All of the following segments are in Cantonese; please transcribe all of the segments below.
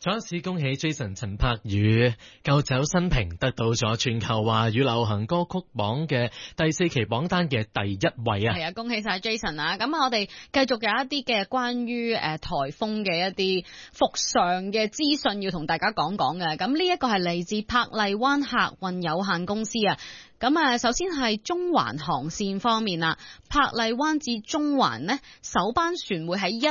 再一次恭喜 Jason 陳柏宇救走新瓶，得到咗全球華語流行歌曲榜嘅第4期榜單嘅第1位啊！ 係啊，恭喜晒 Jason 啊！咁我哋繼續有一啲嘅關於颱風嘅一啲復常嘅資訊要同大家講講嘅。咁呢一個係嚟自珀麗灣客運有限公司啊。咁首先係中環航線方面啦，珀麗灣至中環呢，首班船會喺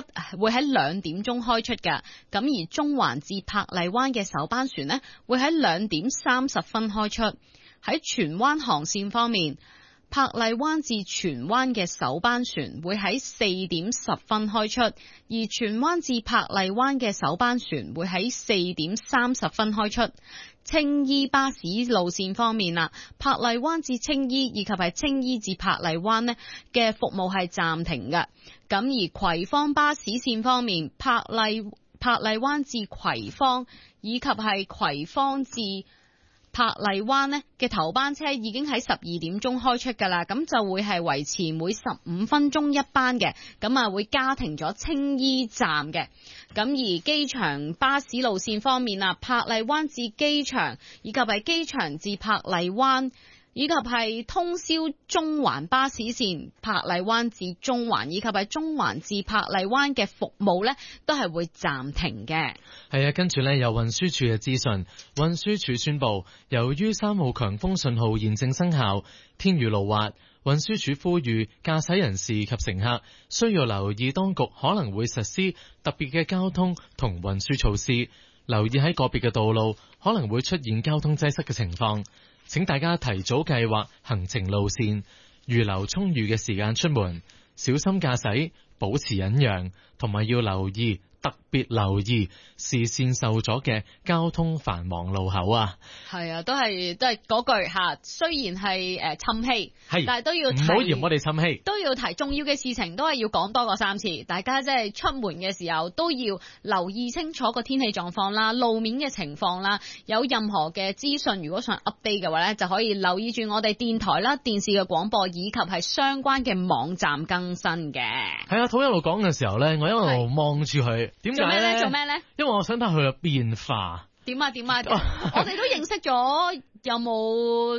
2點鐘開出㗎。咁而中環至珀麗灣嘅首班船呢，會喺2點30分開出。喺荃灣航線方面，珀麗灣至荃灣嘅首班船會喺4點10分開出，而荃灣至珀麗灣嘅首班船會喺4點30分開出。青衣巴士路線方面啦，珀麗灣至青衣以及係青衣至珀麗灣呢嘅服務係暫停嘅。咁而葵芳巴士線方面，珀麗灣至葵芳以及係葵芳至珀麗灣呢嘅頭班車已經喺12點鐘開出㗎啦，咁就會係維持每15分鐘一班嘅，咁會加停咗青衣站嘅。咁而機場巴士路線方面啊，珀麗灣至機場以及係機場至珀麗灣，以及係通宵中環巴士線珀麗灣至中環以及係中環至珀麗灣嘅服務呢，都係會暫停嘅。 係啊，跟住呢，有運輸署嘅資訊，運輸署宣布，由於3號強風信號現正生效，天雨路滑，運輸署呼籲駕駛人士及乘客需要留意當局可能會實施特別嘅交通同運輸措施，留意喺個別嘅道路可能會出現交通擠塞嘅情況。請大家提早計劃行程路線，預留充裕嘅時間出門，小心駕駛，保持忍讓，同埋要特別留意視線受阻嘅交通繁忙路口啊！ 係啊，都係嗰句嚇，雖然係氹氣，但係都要提， 唔好嫌我哋氹氣， 都要提重要嘅事情，都係要講多過3次。大家即係出門嘅時候都要留意清楚個天氣狀況啦、路面嘅情況啦。有任何嘅資訊，如果想 update 嘅話咧，就可以留意住我哋電台啦、電視嘅廣播以及係相關嘅網站更新嘅。 係啊，土一路講嘅時候咧，我一路望住佢。點解咧？ 做咩咧？ 因為我想睇佢嘅變化。 點啊？我哋都認識咗有冇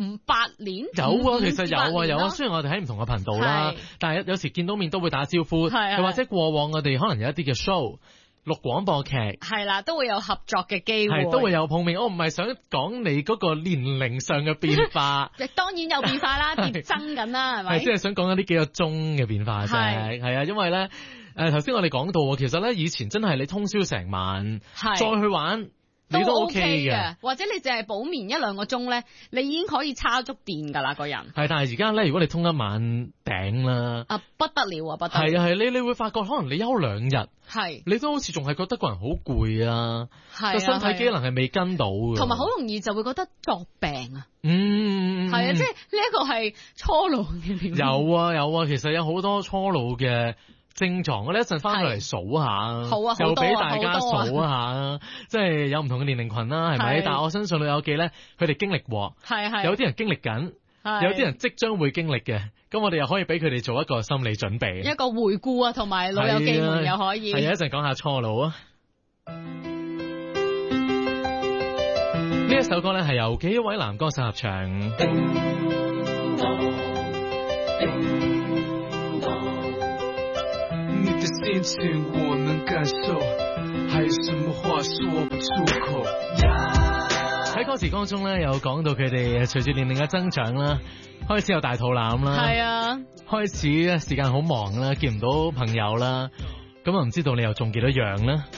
8年？ 有啊，其實有啊。雖然我哋喺唔同嘅頻道啦，但係有時見到面都會打招呼。又或者過往我哋可能有一啲嘅 show 錄廣播劇，係啦，都會有合作嘅機會， 都會有碰面。我唔係想講你嗰個年齡上嘅變化， 當然有變化啦，疊增緊啦，係咪？ 係即係想講一啲幾個鐘嘅變化啫。係啊，因為咧。頭先我哋講到，其實咧以前真係你通宵成晚，再去玩你都 OK 嘅， 或者你淨係補眠1-2個鐘咧，你已經可以叉足電㗎啦，個人。係， 但係而家咧，如果你通一晚頂啦， 不得了啊，不得了。 係啊係，你會發覺可能你休2日，你都好似仲係覺得個人好攰啊，個身體機能係未跟到嘅， 同埋好容易就會覺得作病啊。 係啊，即係呢一個係初老嘅點？ 有啊，其實有好多初老嘅症狀，我哋一陣翻去嚟數下， 好啊， 又俾大家數一下，即係有唔同嘅年齡群啦，係咪？但係我相信老友記咧，佢哋經歷過，有啲人經歷緊，有啲人即將會經歷嘅，咁我哋又可以俾佢哋做一個心理準備， 一個回顧啊，同埋老友記們又可以。 係啊，一陣講下初老啊。呢一首歌咧係由幾位男歌手合唱。 心情我能感受，還有什麼話說不出口。 喺歌詞當中咧，有講到佢哋隨住年齡嘅增長啦，開始有大肚腩啦， 係啊， 開始時間好忙啦，見唔到朋友啦，咁啊唔知道你又中幾多樣啦？